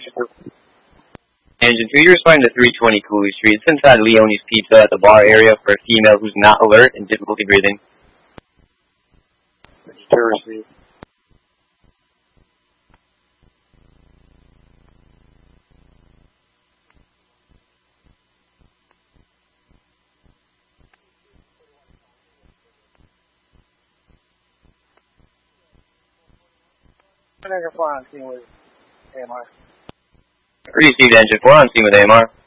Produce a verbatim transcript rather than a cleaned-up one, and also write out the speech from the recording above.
Engine two, you're responding to three twenty Cooley Street. It's inside Leone's Pizza at the bar area for a female who's not alert and difficulty breathing. To receive. Engine four on scene with A M R. Received engine four on scene with A M R.